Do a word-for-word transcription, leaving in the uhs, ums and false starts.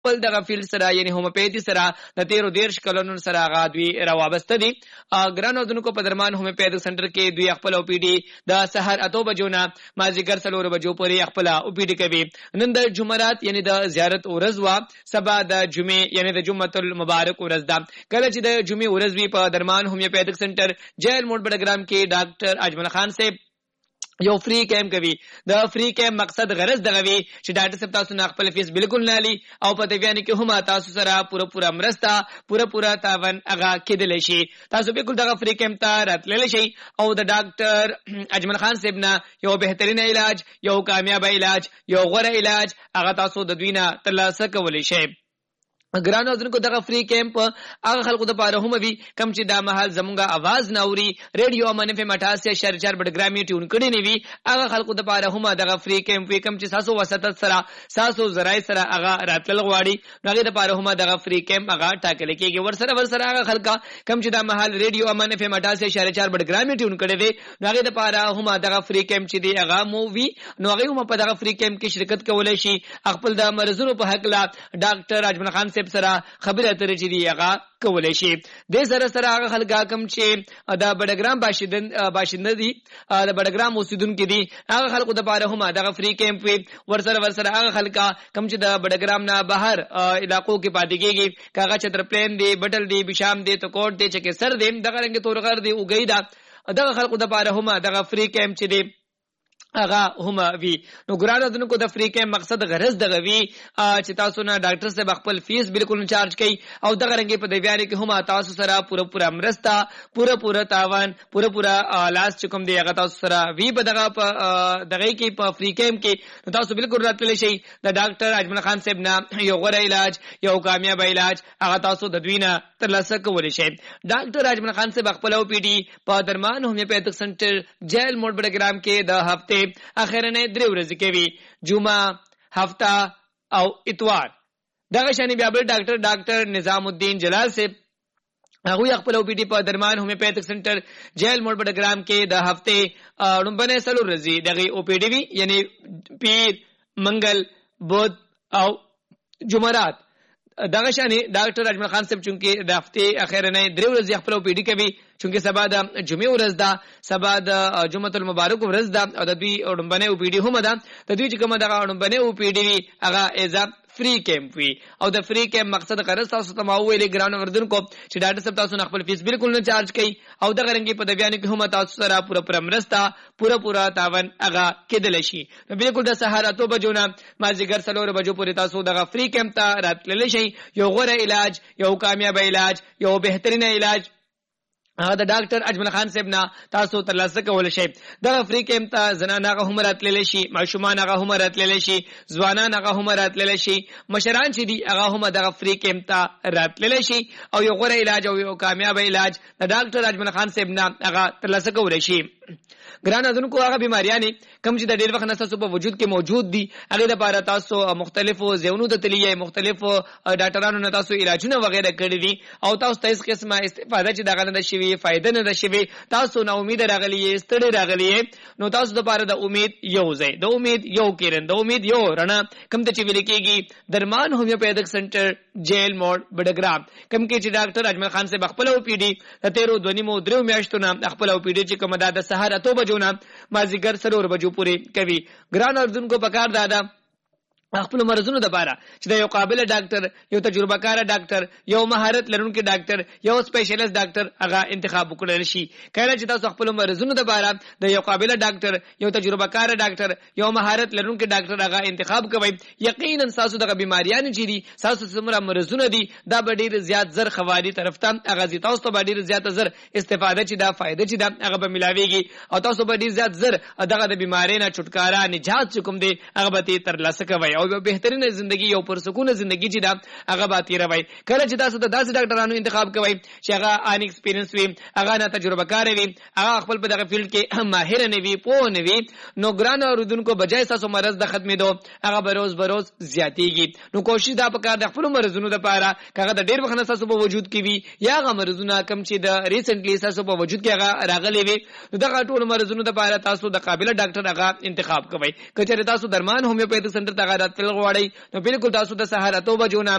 خپل دغه فیلډ سره یعنی هومیوپیثي سره د تیرو دیرش کلونو سره هغه دوی راوابسته دي. ګران اودونکو په درمان هومیوپیث سنټر کې دوی خپل او پی ډي د سحر اتو بجو نه مازیګر څلور بجو پورې خپل او پی ډي کوي. نن د جمعرات یعنی د زیارت ورځ وا، سبا د جمعې یعنی د جمعه المبارک ورځ ده. کله چې د جمعې ورځ وی په درمان هومیوپیث سنټر جیل موډ بډګرام کې ډاکټر اجمل خان صاحب یو فری کیمپ کوي. د فری کیمپ مقصد غرض دغه وی چې ډاکټر صاحب تاسو نه خپل فیس بالکل نه لي او په دې بیان کې هم تاسو سره پوره پوره مرسته پوره پوره تعاون هغه کېدل شي. تاسو بالکل دغه فری کیمپ ته راتللی شي او د ډاکټر اجمل خان صاحب نه یو بهترین علاج، یو کامیاب علاج، یو غوره علاج هغه تاسو د دوی نه ترلاسه کولی شئ. ګرانو ځنکو دغه فری کیمپ هغه خلکو ته پاره هم وي کم چې دا محل زمونږه आवाज ناوري ریډیو امن په مټاسه شهر چار بډګرامي ټیون کړي نه وي هغه خلکو ته پاره هم دغه فری کیمپ وي کم چې ساسو وسط سره ساسو زراي سره هغه راتل غواړي هغه ته پاره هم دغه فری کیمپ هغه ټاکل کېږي. ور سره ور سره هغه خلکا کم چې دا محل ریډیو امن په مټاسه شهر چار بډګرامي ټیون کړي وي هغه ته پاره هم دغه فری کیمپ چې دی هغه مووي نو هغه هم په دغه فری کیمپ کې شرکت کولای شي. خپل د مرزونو په حق لا ډاکټر اجمل خان سره خبره اترې چې دی هغه کولای شي. د سره سره هغه خلک کم چې د بډګرام باشندن باشنده دي د بډګرام اوسیدونکو دي هغه خلکو د پاره هم دغه فری کیمپ وي. ور سره ور سره هغه خلک کم چې د بډګرام نه بهر علاقو کې پاتې کېږي کاغه چتر پلین دی بټل دی بشام دی تو کوټ دی چې سر دی دغه رنګ تورغر دی وګی دا دغه خلکو د پاره هم دغه فری کیمپ چې دی هغه هم وی. نو ګرانو دونکو د فری کیمپ مقصد غرض دغه وی چې تاسو نه ډاکټر صاحب خپل فیس بالکل چارج کوي او دغه رنګ په دی بیان کې هم تاسو سره پوره پوره مرسته پوره پوره تعاون پوره پوره لاس چکم دی هغه تاسو سره وی په دغه دغه کې په فری کیمپ کې تاسو بالکل راتلی شي. د ډاکټر اجمل خان صاحب نه یو غوره علاج یو کامیاب علاج هغه تاسو د دوی نه ترلاسه کولی شئ. ډاکټر اجمل خان صاحب خپل او پی ډي په درمان هومیوپیث سنټر جیل موډ بډګرام کې د هفته اخرنه درې ورځې کوي، جمعه، هفته او اتوار. دغه شانی بیا بل ډاکټر ډاکټر نظام الدین جلال صاحب هغه خپل او پی ډي په درمان هومیوپیث سنټر جیل موډ بډګرام کې د هفته لومبنه سلو ورځې دغه او پی ډي وی یعنی پیر، منګل، بود او جمعرات. دغه شانی ډاکټر اجمل خان صاحب چونکه د هفته اخرنه درې ورځې خپل او پی ډي کوي چونکه سبا د جمعې ورځ ده، سبا د جمعه المبارک ورځ ده او د دوی اډمبنه او پی ډي هم ده. د دوی چې کومه دغه اډمبنه او پی ډي هغه ایزا فری کیمپ وی او د فری کیمپ مقصد غرض تاسو ته ماوي لګران وردن کو چې ډاکټر صاحب تاسو نه خپل فیس بالکل نه چارج کوي او د غرنګي په د بیان کې هم تاسو سره پوره پوره مرسته پوره پوره تعاون هغه کېدل شي. نو بالکل د سحر اتو بجو نه مازیګر څلور بجو پورې تاسو دغه فری کیمپ ته راتللی شي. یو غوره علاج، یو کامیاب علاج، یو بهترین علاج هغه د ډاکټر اجمل خان صاحب نه تاسو ترلاسه کول شي. دغه فری کیمپ ته زنانه هغه هم راتللی شي، ماشومان هغه هم راتللی شي، ځوانان هغه هم راتللی شي، مشران چې دي هغه هم دغه فری کیمپ ته راتللی شي او یو غوره علاج او یو کامیاب علاج د ډاکټر اجمل خان صاحب نه هغه ترلاسه کول شي. ګران اذنکو هغه بیماریاں کم چې د ډېر وخت نه تاسو په وجود کې موجود دي هغه د لپاره تاسو مختلفو زیونو د تلیه مختلفو ډاکټرانو نه تاسو علاجونه وغیرہ کړی دي او تاسو ته هیڅ قسمه استفاده چې دغه نه شي فائدہ نه شي تاسو نو امید راغلی ستړي راغلی نو تاسو د لپاره د امید یو ځای د امید یو کېرن د امید یو رڼا کم ته چې ویل کېږي درمان هومیوپیتھک سنټر جیل موډ بډګرام کم کې چې ډاکټر اجمل خان سے خپل او پی ډي د تیرو دونی مو درو میاشتو نه خپل او پی ډي چې کوم د سحر اتو بجو نه مازیګر سلور بجو پورې کوي. ګران اردن کو پکار دادا خپل مرزونو د لپاره چې د یو قابل ډاکټر، یو تجربه کار ډاکټر، یو مهارت لرونکي ډاکټر، یو سپیشلیست ډاکټر هغه انتخاب وکړل شي. کله چې تاسو خپل مرزونو د لپاره د یو قابل ډاکټر، یو تجربه کار ډاکټر، یو مهارت لرونکي ډاکټر هغه انتخاب کوئ یقینا تاسو دغه بیماریاں چې دي تاسو څومره مرزونه دي دا به ډیر زیات زر خواري طرف ته هغه زی تاسو ته ډیر زیات زر استفاده چې دا فائدہ چې دا هغه به ملاويږي او تاسو به ډیر زیات زر دغه د بیماری نه چھٹکارا نجات کوم دی هغه به تر لاسه کوي او بهترین ژوندۍ یو پرسکونه ژوندۍ چې دا هغه به تیروي. کله چې تاسو د داسې ډاکټرانو انتخاب کوئ چې هغه ان ایکسپیرینس وي، هغه نه تجربه کار وي، هغه خپل په دغه فیلډ کې ماهر نه وي، پوه نه وي، نو ګران اوردونکو بجای تاسو مرز د ختمېدو هغه بروز بروز زیاتېږي. نو کوشش دا وکړئ د خپل مرزونو لپاره هغه د ډېر وخت تاسو په وجود کې وي یا هغه مرزونه کم چې د ریسنټلی تاسو په وجود کې هغه راغلي وي نو دغه ټول مرزونو لپاره تاسو د قابل ډاکټر هغه انتخاب کوئ. کچره تاسو درمان هومیوپیتھک سنټر ته تل غواړئ نو بالکل تاسو د سهار اتو بجو نه